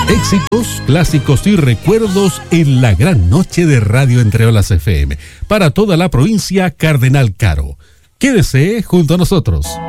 Éxitos, clásicos y recuerdos en la gran noche de Radio Entre Olas FM. Para toda la provincia, Cardenal Caro. Quédese junto a nosotros.